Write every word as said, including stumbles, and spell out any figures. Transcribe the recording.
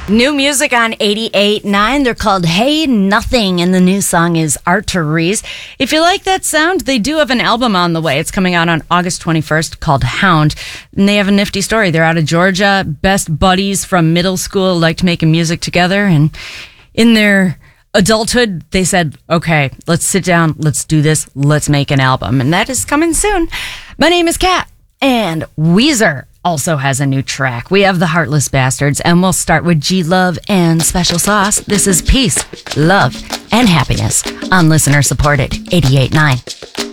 New music on eighty-eight point nine. They're called Hey Nothing, and the new song is Arteries. If you like that sound, they do have an album on the way. It's coming out on August twenty-first called Hound, and they have a nifty story. They're out of Georgia, best buddies from middle school, liked making music together, and in their adulthood, they said, okay, let's sit down, let's do this, let's make an album, and that is coming soon. My name is Kat, and Weezer also has a new track. We have the Heartless Bastards, and we'll start with G Love and Special Sauce. This is Peace, Love, and Happiness on listener supported eighty-eight point nine.